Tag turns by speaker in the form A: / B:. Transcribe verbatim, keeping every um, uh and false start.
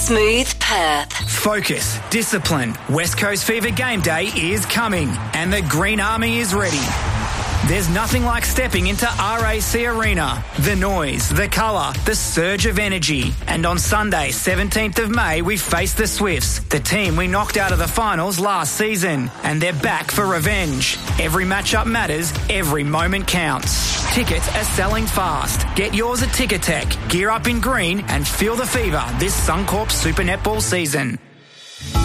A: Smooth Perth.
B: Focus, discipline. West Coast Fever Game Day is coming, and the Green Army is ready. There's nothing like stepping into R A C Arena. The noise, the colour, the surge of energy. And on Sunday, seventeenth of May, we face the Swifts, the team we knocked out of the finals last season. And they're back for revenge. Every matchup matters, every moment counts. Tickets are selling fast. Get yours at Ticketek. Gear up in green and feel the fever this Suncorp Super Netball season.